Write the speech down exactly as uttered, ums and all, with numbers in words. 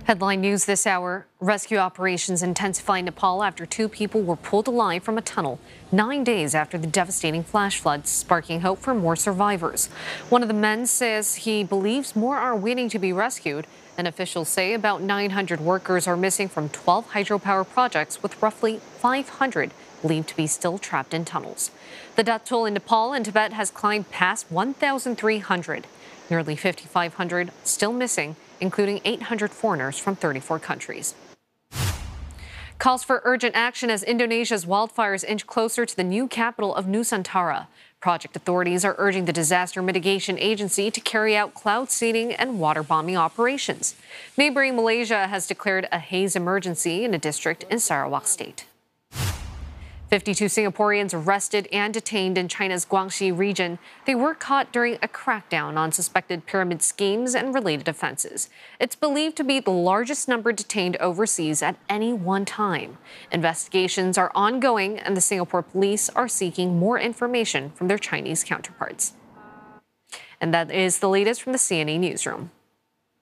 Headline news this hour. Rescue operations intensify in Nepal after two people were pulled alive from a tunnel nine days after the devastating flash floods, sparking hope for more survivors. One of the men says he believes more are waiting to be rescued, and officials say about nine hundred workers are missing from twelve hydropower projects, with roughly five hundred believed to be still trapped in tunnels. The death toll in Nepal and Tibet has climbed past one thousand three hundred. Nearly five thousand five hundred still missing, including eight hundred foreigners from thirty-four countries. Calls for urgent action as Indonesia's wildfires inch closer to the new capital of Nusantara. Project authorities are urging the Disaster Mitigation Agency to carry out cloud seeding and water bombing operations. Neighboring Malaysia has declared a haze emergency in a district in Sarawak State. fifty-two Singaporeans arrested and detained in China's Guangxi region. They were caught during a crackdown on suspected pyramid schemes and related offenses. It's believed to be the largest number detained overseas at any one time. Investigations are ongoing, and the Singapore police are seeking more information from their Chinese counterparts. And that is the latest from the C N A Newsroom.